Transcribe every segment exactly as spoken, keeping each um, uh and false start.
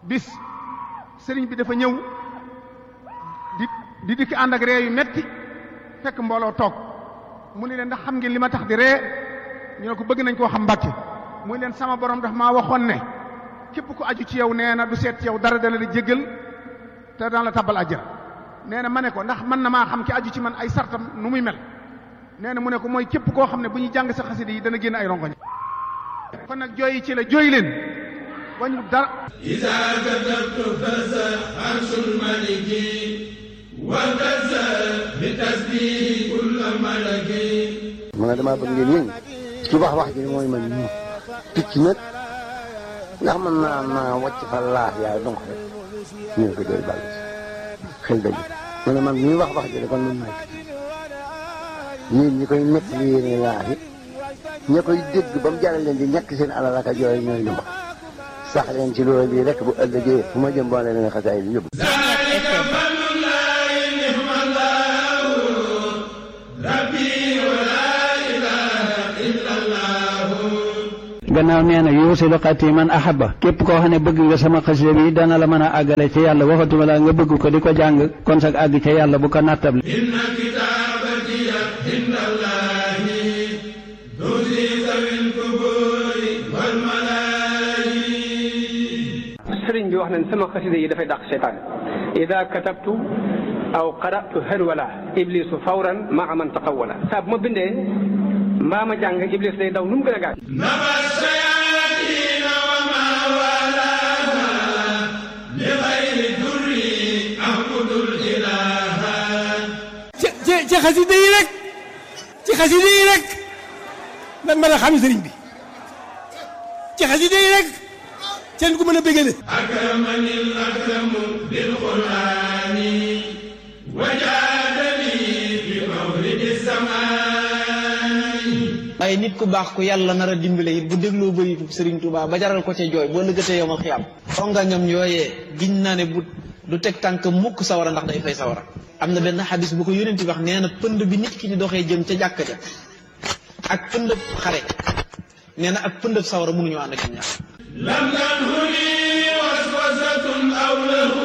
bis sëriñ bi dafa ñëw di di dikk ànd ak ree yu metti fekk mbooloo toog mu ne leen ndax xam ngeen li ma tax di ree ñu ne ko bëgg nañ koo xam Mbàkke muy leen sama borom daf maa waxoon ne képp ku aju ci yow nee na du seet ci yow dara dana la jéggal te dana la tabbal àjjana nee na ma ne ko ndax mën na maa xam ki aju ci man ay sartam nu muy mel nee na mu ne ko mooy képp koo xam ne bu ñuy jàng sa xasida yi dana génn ay rongoñ kon nag jooyi ci la jooy leen wañu dara iza katabtu faza arshul maliki wa kaza bi tasbih kull malaki ma nga damaa bëgg ngeen yéen ci wax wax ji mooy man ñu picc nag ndax mën naa naa wàcc fa laaf yaay donc rek ñu ko jooy bàll xel dañu ma ne man ñuy wax wax ji kon man maay yéen ñi koy nekk li yéene laaf yi ña koy dégg ba mu jaral leen di ñàkk seen alal ak a jooy ñooy lu wax sax leen ci loolu bii rek bu ëllëgee fu ma jëm boole leen xasaay yi yóbbu gannaaw nee na yuusilu xati man ahaba képp koo xam ne bëgg nga sama xasida bi dana la mën a àggale ci yàlla waxatuma la nga bëgg ko di ko jàng kon sax àgg ca yàlla bu ko nattable inna kitabati indallahi duziza min kuburi wal malaayi sëriñ bi wax nañ sama xasida yi dafay dàq seytaan ida katabtu aw qara'tu harwala iblisu fawran maa man taqawwala saa bu ma bindee mbaa ma jàng iblis day daw nu mu gën a gaaw naba sayatina wa ma walaha li ghayri durri ahmudul ilaha ci ci ci xasida yi rek ci xasida yi rek lan mën a xam sëriñ bi ci xasida yi rek seen ku mën a bégale akramani akramu bil qur'ani wajadani bi mawlidi samani waaye nit ku baax ku yàlla nar a dimbale it bu dégloo bëri Sëriñ Tuubaa ba jaral ko ca jooy boo lëggatee yomal xiyam rongañam yooyee giñ naa ne bu du teg tànk mukk sawara ndax day fay sawara am na benn xadis bu ko yónent wax nee na pënd bi nit ki di doxee jëm ca jàkka ja ak pëndëb xare nee na ak pëndëb sawara mënuñu ànd ak ñaar lam tanhuni waswasatun aw lahu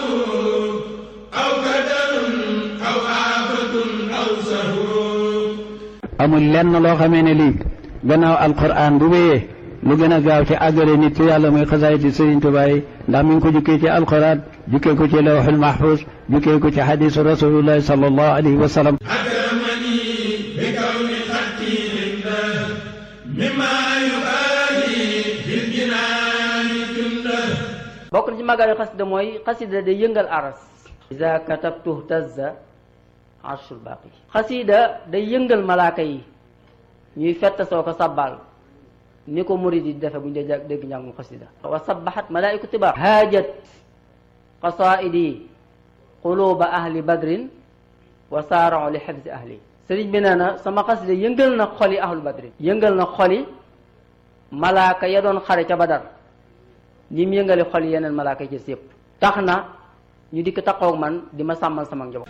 aw kadarun aw aafatun aw sahu amul lenn loo xamee ne lii gannaaw alquran bu wéyee lu gën a gaaw ci àggale nit ci yàlla muy xasaayiti Sëriñ Tuubaa yi ndax mi ngi ko jukkee ci alquran jukkee ko ci lawhul mahfuz jukkee ko ci xadisu rasulillahi sallallahu alayhi wa sallam akramani bi kawni xatti inda mimma yubahi fil jinaani junda bokk na ci màggalu xasida mooy xasida day yëngal aras iza katabtu tazza arshul baqi xasida day yëngal malaaka yi ñuy fett soo ko sabbal ni ko murid yi defe bu ñu dee dégg njàngum xasida wa sabbahat malaaiku tiba haajat qasaidi quluba ahli badrin wa saara'u li hifzi ahli sëriñ bi nee na sama xasida yëngal na xoli ahlu badrin yëngal na xoli malaaka ya doon xare ca badar ni mu yëngali xoli yeneen malaaka yi ci yëpp tax na ñu dikk taxaw man di ma sàmmal sama njaboot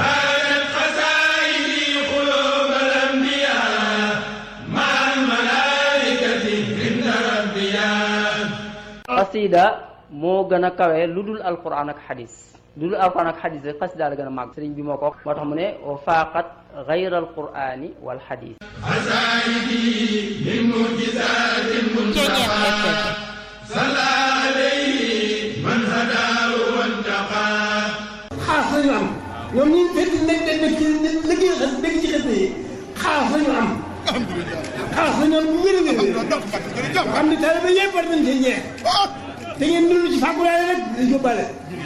xasida moo gën a kawe lu dul alquran ak xadis lu dul alquran ak xadis rek xasida la gën a màgg sëriñ bi moo ko wax moo tax mu ne wa faaqat gayra alqurani wal xadis asaidi min mujizatin muntaqa salla alayhi man hadahu wantaqa xaas lañu am ñoom ñi fekk nekk nekk ci liggéey xas nekk ci xas yi xaas lañu am xaas lañu am bu wér a wér xam ne taalibe yëpp war nañ cee ñee te ngeen dund ci fàggulaale rek di yóbbaale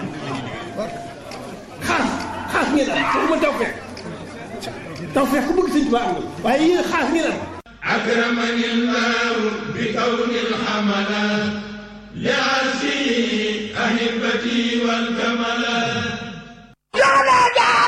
xaas xaas ngeen am waxuma tawfeex tawfeex ku bëgg sëñ Tuubaa am na waaye yéen xaas ngeen am akramani llahu bi kawni alhamala